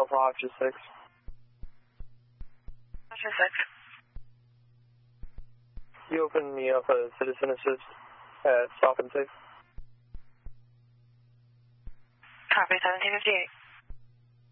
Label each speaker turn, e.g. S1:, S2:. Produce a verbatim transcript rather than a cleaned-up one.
S1: Alpha Officer six.
S2: Officer six.
S1: You open me up a citizen assist at Stop and Safe.
S2: Copy, seventeen fifty-eight.